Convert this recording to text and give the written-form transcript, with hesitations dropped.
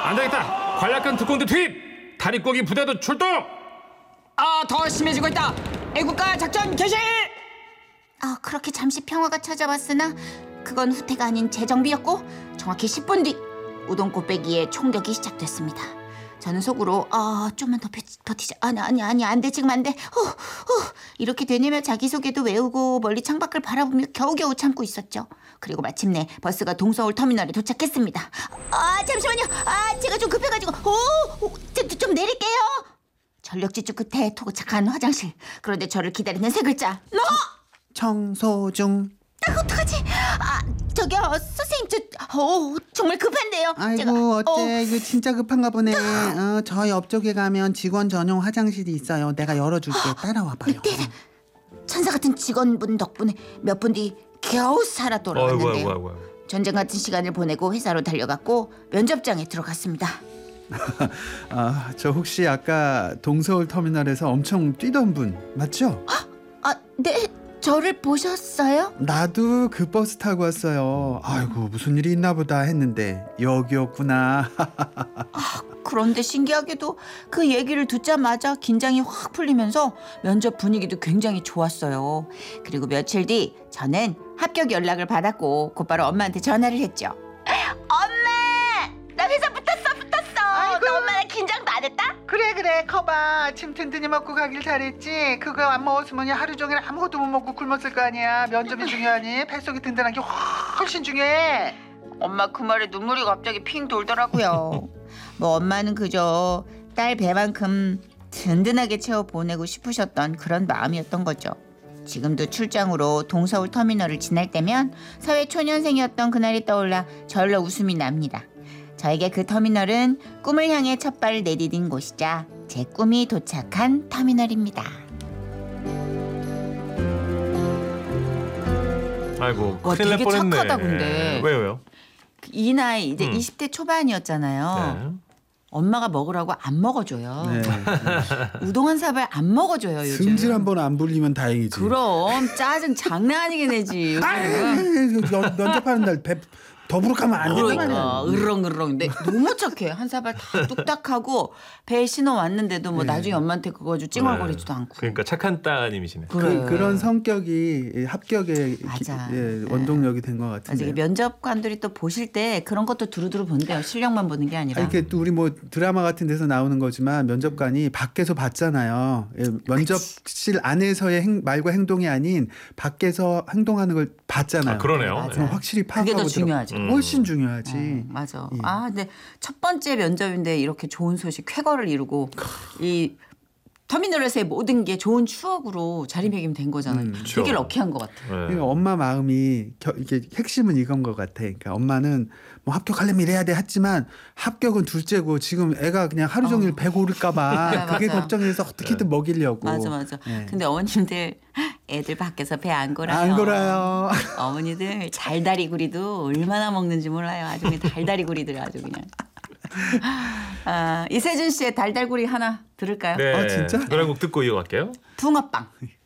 안 되겠다. 관략한 특공대 투입. 다리꼬기 부대도 출동. 더 심해지고 있다. 애국가 작전 개시. 그렇게 잠시 평화가 찾아왔으나 그건 후퇴가 아닌 재정비였고 정확히 10분 뒤 우동 꽃배기의 총격이 시작됐습니다. 저는 속으로 좀만 더 버티자. 아니 안 돼. 지금 안 돼. 이렇게 되뇌며 자기소개도 외우고 멀리 창밖을 바라보며 겨우겨우 참고 있었죠. 그리고 마침내 버스가 동서울 터미널에 도착했습니다. 잠시만요. 제가 좀 급해가지고 좀 내릴게요. 전력 질주 끝에 도착한 화장실. 그런데 저를 기다리는 세 글자. 너! 청소 중. 어떡하지? 저기요 선생님 정말 급한데요. 아이고 어째 이거 진짜 급한가 보네. 저 옆쪽에 가면 직원 전용 화장실이 있어요. 내가 열어줄게. 따라와봐요. 네. 천사 같은 직원분 덕분에 몇 분 뒤 겨우 살아 돌아왔는데요. 아이고. 전쟁 같은 시간을 보내고 회사로 달려갔고 면접장에 들어갔습니다. 저 혹시 아까 동서울 터미널에서 엄청 뛰던 분 맞죠? 네. 저를 보셨어요? 나도 그 버스 타고 왔어요. 아이고 무슨 일이 있나 보다 했는데 여기였구나. 그런데 신기하게도 그 얘기를 듣자마자 긴장이 확 풀리면서 면접 분위기도 굉장히 좋았어요. 그리고 며칠 뒤 저는 합격 연락을 받았고 곧바로 엄마한테 전화를 했죠. 엄마! 나 회사 붙었어. 너 엄마 나 긴장도 안 했다? 그래 커봐. 아침 든든히 먹고 가길 잘했지. 그거 안 먹었으면 하루 종일 아무것도 못 먹고 굶었을 거 아니야. 면접이 중요하니 뱃속이 든든한 게 훨씬 중요해. 엄마 그 말에 눈물이 갑자기 핑 돌더라고요. 뭐 엄마는 그저 딸 배만큼 든든하게 채워보내고 싶으셨던 그런 마음이었던 거죠. 지금도 출장으로 동서울 터미널을 지날 때면 사회초년생이었던 그날이 떠올라 절로 웃음이 납니다. 저에게 그 터미널은 꿈을 향해 첫 발을 내디딘 곳이자 제 꿈이 도착한 터미널입니다. 아이고 와, 큰일 날 되게 뻔했네. 착하다, 근데. 왜요? 이 나이 이제 20대 초반이었잖아요. 네. 엄마가 먹으라고 안 먹어줘요. 네. 우동 한 사발 안 먹어줘요 요즘. 승질 한 번 안 불리면 다행이지. 그럼 짜증 장난 아니게 내지 요즘. 면접하는 날 배 더부룩하면 안 그러니까 되잖아요. 으렁으렁. 근데 너무 착해. 한 사발 다 뚝딱하고 배에 신어 왔는데도 뭐 나중에 엄마한테 그거 가지고 찡얼거리지도 않고. 그러니까 착한 따님이시네. 그래. 그런 성격이 합격의 맞아. 원동력이 된 것 맞아. 같은데. 이게 면접관들이 또 보실 때 그런 것도 두루두루 본대요. 실력만 보는 게 아니라. 이렇게 또 우리 뭐 드라마 같은 데서 나오는 거지만 면접관이 밖에서 봤잖아요. 면접실 안에서의 말과 행동이 아닌 밖에서 행동하는 걸 봤잖아요. 그러네요. 맞아. 그럼 확실히 그게 파악하고 더 중요하죠. 훨씬 중요하지. 맞아. 예. 근데 첫 번째 면접인데 이렇게 좋은 소식 쾌거를 이루고 이 터미널에서의 모든 게 좋은 추억으로 자리매김 된 거잖아요. 되게 그렇죠. 럭키한 것 같아. 네. 그러니까 엄마 마음이 이게 핵심은 이건 것 같아. 그러니까 엄마는 뭐 합격하려면 이래야 돼 했지만 합격은 둘째고 지금 애가 그냥 하루 종일 배 고를까봐 네, 그게 맞아요. 걱정해서 어떻게든 먹이려고. 맞아. 예. 근데 어머님들 애들 밖에서 배 안 골아요. 안 골아요. 어머니들 달다리구리도 얼마나 먹는지 몰라요. 아주 그냥 달다리구리들 아주 그냥. 이세준 씨의 달달구리 하나 들을까요? 네. 진짜? 노래 곡 듣고 이어갈게요. 붕어빵.